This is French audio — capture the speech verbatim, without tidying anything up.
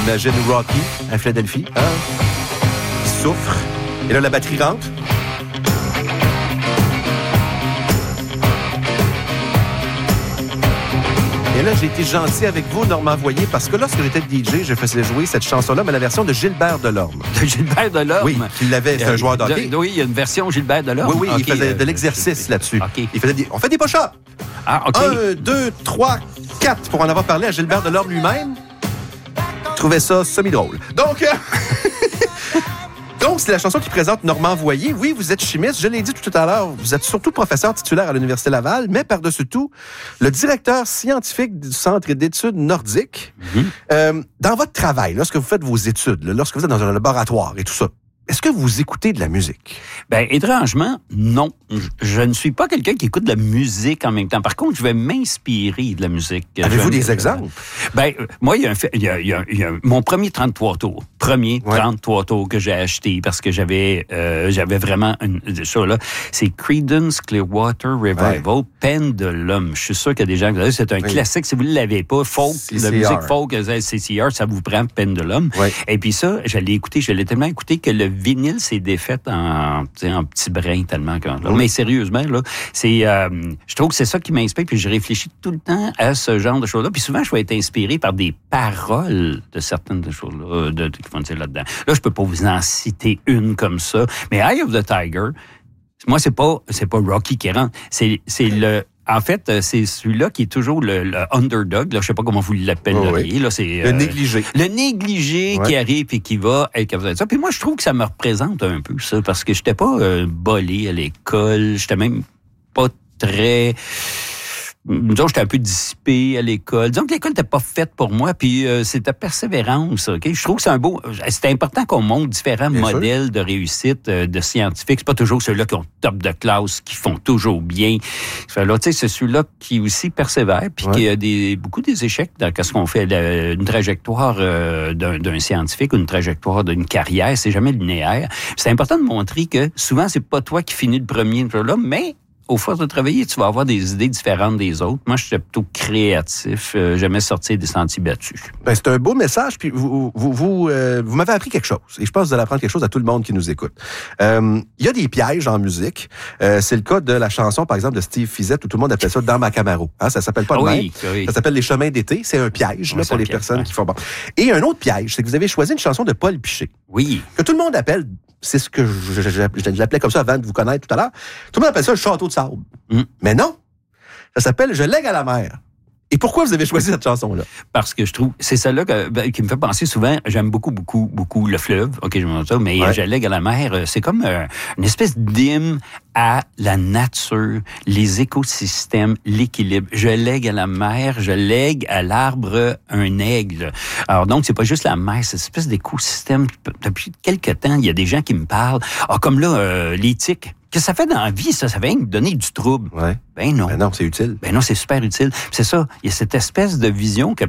Imagine Rocky à Philadelphie, hein? Il souffre. Et là, la batterie rentre. Et là, j'ai été gentil avec vous, Normand Voyer, parce que lorsque j'étais D J, je faisais jouer cette chanson-là, mais la version de Gilbert Delorme. De Gilbert Delorme? Oui, il l'avait, c'est un joueur de hockey. De, oui, il y a une version Gilbert Delorme. Oui, oui, okay, il faisait euh, de l'exercice là-dessus. Okay. Il faisait des, on fait des push-ups. Ah, OK. Un, deux, trois, quatre, pour en avoir parlé à Gilbert Delorme lui-même. Je trouvais ça semi-drôle. Donc... Euh... Donc, c'est la chanson qui présente Normand Voyer. Oui, vous êtes chimiste. Je l'ai dit tout à l'heure, vous êtes surtout professeur titulaire à l'Université Laval, mais par-dessus tout, le directeur scientifique du Centre d'études nordiques. Mm-hmm. Euh, dans votre travail, lorsque vous faites vos études, là, lorsque vous êtes dans un laboratoire et tout ça, est-ce que vous écoutez de la musique? Bien, étrangement, non. Je, je ne suis pas quelqu'un qui écoute de la musique en même temps. Par contre, je vais m'inspirer de la musique. Avez-vous vais... des exemples? Bien, moi, il y a un fait, il y a, il y a, il y a mon premier trente-trois tours. Premier ouais. trente-trois tours que j'ai acheté parce que j'avais euh, j'avais vraiment une, ça là. C'est Creedence Clearwater Revival, ouais. Pendulum. Je suis sûr qu'il y a des gens qui disent c'est un oui. classique. Si vous ne l'avez pas, folk, C C R. La musique folk, C C R, ça vous prend Pendulum. Ouais. Et puis ça, je l'ai écouté, je l'ai tellement écouté que le vinyle s'est défait en, en petits brins tellement que, là. Oui. Mais sérieusement, là, c'est, euh, je trouve que c'est ça qui m'inspire, puis je réfléchis tout le temps à ce genre de choses-là. Puis souvent, je vais être inspiré par des paroles de certaines de choses-là, de, de, qui vont dire là-dedans. Là, je peux pas vous en citer une comme ça, mais Eye of the Tiger, moi, c'est pas, c'est pas Rocky qui rentre, c'est, c'est le... En fait, c'est celui-là qui est toujours le, le underdog. Là, je sais pas comment vous l'appelleriez. Oh oui. Là, c'est, le euh, négligé. Le négligé ouais. qui arrive et qui va être ça. Puis moi, je trouve que ça me représente un peu ça, parce que j'étais pas euh, bolé à l'école. J'étais même pas très... Disons, j'étais un peu dissipé à l'école. Disons que l'école n'était pas faite pour moi, puis euh, c'était persévérance. Okay? Je trouve que c'est un beau... C'est important qu'on montre différents bien modèles sûr. De réussite euh, de scientifiques. C'est pas toujours ceux-là qui ont top de classe, qui font toujours bien. Là, tu sais, c'est celui-là qui aussi persévère, puis ouais. qui a des, beaucoup des échecs dans ce qu'on fait. La, une trajectoire euh, d'un, d'un scientifique ou une trajectoire d'une carrière, c'est jamais linéaire. C'est important de montrer que souvent, c'est pas toi qui finis le premier, là, mais... Au force de travailler, tu vas avoir des idées différentes des autres. Moi, je suis plutôt créatif. Euh, jamais sortir des sentiers battus. Ben, c'est un beau message. Puis vous, vous, vous, euh, vous m'avez appris quelque chose. Et je pense que vous allez apprendre quelque chose à tout le monde qui nous écoute. Euh, il y a des pièges en musique. Euh, c'est le cas de la chanson, par exemple, de Steve Fizette, où tout le monde appelle ça Dans ma Camaro. Hein, ça s'appelle pas de ah même. Oui, oui. Ça s'appelle Les Chemins d'été. C'est un piège, oui, là, pour les piège, personnes ouais. qui font bon. Et un autre piège, c'est que vous avez choisi une chanson de Paul Piché. Oui. Que tout le monde appelle, c'est ce que je, je, je, je l'appelais comme ça avant de vous connaître tout à l'heure. Tout le monde appelle ça le château de sable. Mm. Mais non. Ça s'appelle Je lègue à la mer. Et pourquoi vous avez choisi cette chanson-là? Parce que je trouve, c'est celle-là que, ben, qui me fait penser souvent, j'aime beaucoup, beaucoup, beaucoup le fleuve, ok, je me dis ça, mais ouais. Je lègue à la mer, c'est comme euh, une espèce d'hymne à la nature, les écosystèmes, l'équilibre. Je lègue à la mer, je lègue à l'arbre un aigle. Alors donc, c'est pas juste la mer, c'est une espèce d'écosystème. Depuis quelque temps, il y a des gens qui me parlent, ah, comme là, euh, l'éthique. Qu'est-ce que ça fait dans la vie, ça? Ça vient donner du trouble. Ouais. Ben non. Ben non, c'est utile. Ben non, c'est super utile. C'est ça. Il y a cette espèce de vision que